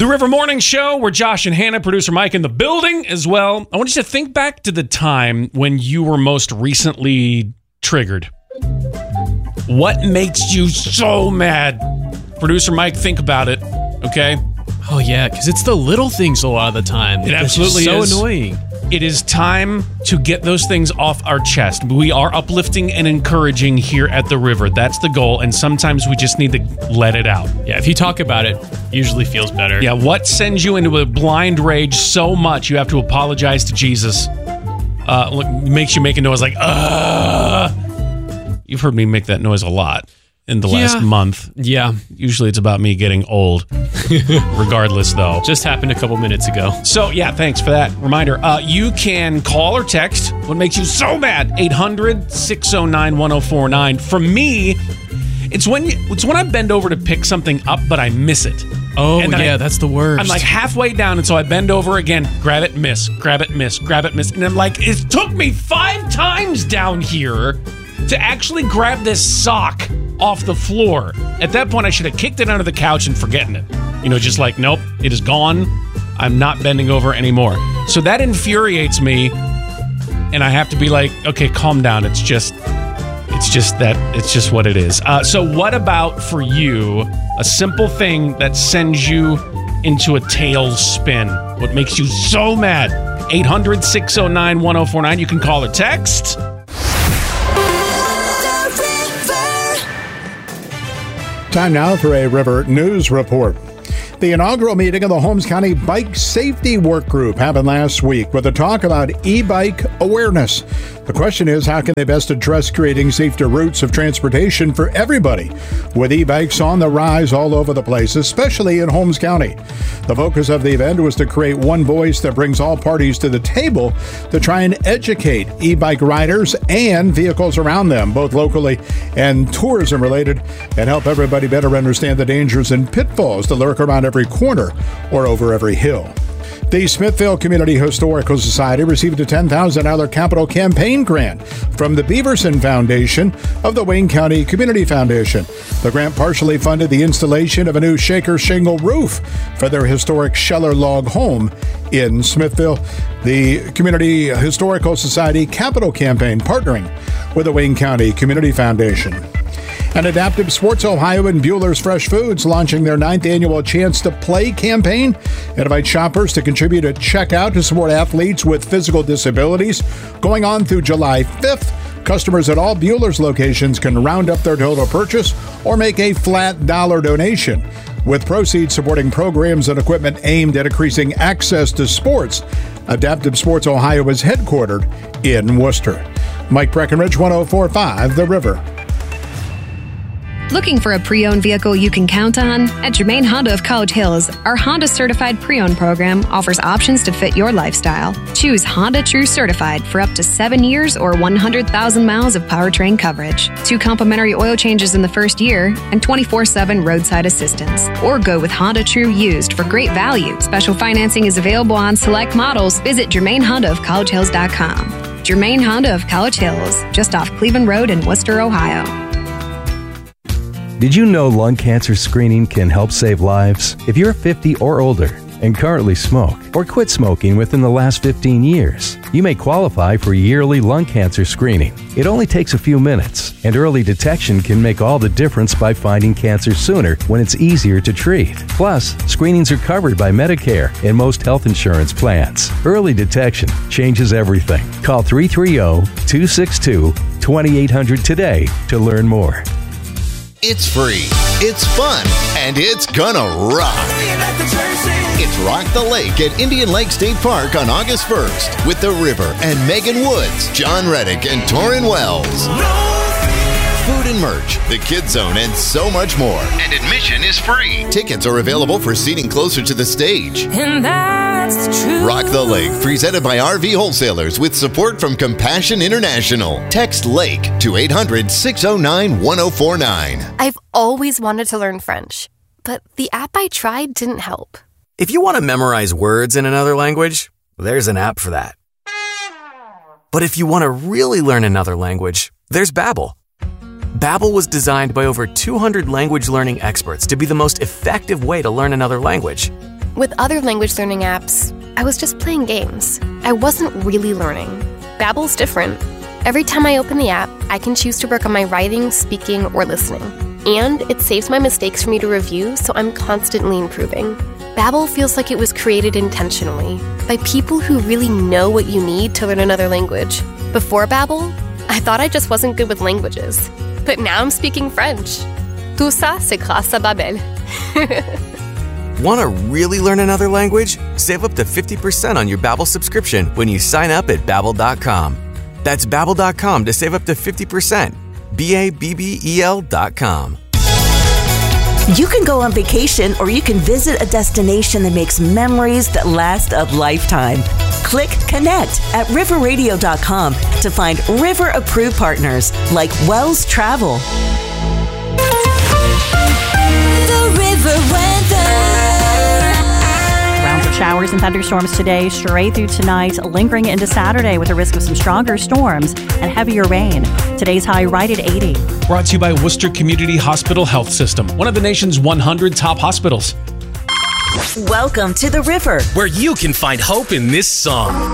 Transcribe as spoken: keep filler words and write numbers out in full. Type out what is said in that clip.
The River Morning Show, where Josh and Hannah, producer Mike in the building as well. I want you to think back to the time when you were most recently triggered. What makes you so mad? Producer Mike, think about it, okay? Oh, yeah, because it's the little things a lot of the time. It absolutely so is. so annoying. It is time to get those things off our chest. We are uplifting and encouraging here at the River. That's the goal, and sometimes we just need to let it out. Yeah, if you talk about it, it usually feels better. Yeah, what sends you into a blind rage so much you have to apologize to Jesus? Uh, look, makes you make a noise like, ugh. You've heard me make that noise a lot in the last Yeah. month. Yeah. Usually it's about me getting old. Regardless, though. Just happened a couple minutes ago. So, yeah, thanks for that reminder. Uh, you can call or text what makes you so mad. eight hundred, six oh nine, one oh four nine. For me, it's when you, it's when I bend over to pick something up, but I miss it. Oh, And then yeah, I- that's the worst. I'm like halfway down, and so I bend over again, grab it, miss, grab it, miss, grab it, miss. And I'm like, it took me five times down here to actually grab this sock off the floor. At that point, I should have kicked it under the couch and forgotten it. You know, just like, nope, it is gone. I'm not bending over anymore. So that infuriates me, and I have to be like, okay, calm down. It's just, it's just that, it's just what it is. Uh, so what about for you, a simple thing that sends you into a tailspin? What makes you so mad? eight hundred, six oh nine, one oh four nine. You can call or text. Time now for a River News Report. The inaugural meeting of the Holmes County Bike Safety Work Group happened last week with a talk about e-bike awareness. The question is, how can they best address creating safer routes of transportation for everybody? With e-bikes on the rise all over the place, especially in Holmes County. The focus of the event was to create one voice that brings all parties to the table to try and educate e-bike riders and vehicles around them, both locally and tourism related, and help everybody better understand the dangers and pitfalls that lurk around every corner or over every hill. The Smithville Community Historical Society received a ten thousand dollars capital campaign grant from the Beaverson Foundation of the Wayne County Community Foundation. The grant partially funded the installation of a new shaker shingle roof for their historic Scheller log home in Smithville. The Community Historical Society capital campaign partnering with the Wayne County Community Foundation. And Adaptive Sports Ohio and Bueller's Fresh Foods launching their ninth annual Chance to Play campaign. It invites shoppers to contribute at checkout to support athletes with physical disabilities. Going on through July fifth, customers at all Bueller's locations can round up their total purchase or make a flat dollar donation, with proceeds supporting programs and equipment aimed at increasing access to sports. Adaptive Sports Ohio is headquartered in Worcester. Mike Breckenridge, one oh four point five The River. Looking for a pre-owned vehicle you can count on? At Germain Honda of College Hills, our Honda Certified Pre-Owned program offers options to fit your lifestyle. Choose Honda True Certified for up to seven years or one hundred thousand miles of powertrain coverage, two complimentary oil changes in the first year, and twenty-four seven roadside assistance. Or go with Honda True Used for great value. Special financing is available on select models. Visit Germain Honda of College Hills dot com. Germain Honda of College Hills, just off Cleveland Road in Worcester, Ohio. Did you know lung cancer screening can help save lives? If you're fifty or older and currently smoke or quit smoking within the last fifteen years, you may qualify for yearly lung cancer screening. It only takes a few minutes, and early detection can make all the difference by finding cancer sooner when it's easier to treat. Plus, screenings are covered by Medicare and most health insurance plans. Early detection changes everything. Call three three zero, two six two, two eight zero zero today to learn more. It's free, it's fun, and it's gonna rock. It's Rock the Lake at Indian Lake State Park on August first with The River and Megan Woods, John Reddick, and Torrin Wells. Food and merch, the Kids Zone, and so much more. And admission is free. Tickets are available for seating closer to the stage. And that's the truth. Rock the Lake, presented by R V Wholesalers with support from Compassion International. Text LAKE to eight hundred, six oh nine, one oh four nine. I've always wanted to learn French, but the app I tried didn't help. If you want to memorize words in another language, there's an app for that. But if you want to really learn another language, there's Babbel. Babbel was designed by over two hundred language learning experts to be the most effective way to learn another language. With other language learning apps, I was just playing games. I wasn't really learning. Babbel's different. Every time I open the app, I can choose to work on my writing, speaking, or listening. And it saves my mistakes for me to review, so I'm constantly improving. Babbel feels like it was created intentionally by people who really know what you need to learn another language. Before Babbel, I thought I just wasn't good with languages. But now I'm speaking French. Tout ça, c'est grâce à Babbel. Want to really learn another language? Save up to fifty percent on your Babbel subscription when you sign up at babbel dot com. That's babbel dot com to save up to fifty percent. B A B B E L dot com. You can go on vacation or you can visit a destination that makes memories that last a lifetime. Click Connect at river radio dot com to find River-approved partners like Wells Travel. The River weather. Rounds of showers and thunderstorms today, straight through tonight, lingering into Saturday with a risk of some stronger storms and heavier rain. Today's high right at eighty. Brought to you by Worcester Community Hospital Health System, one of the nation's one hundred top hospitals. Welcome to The River, where you can find hope in this song.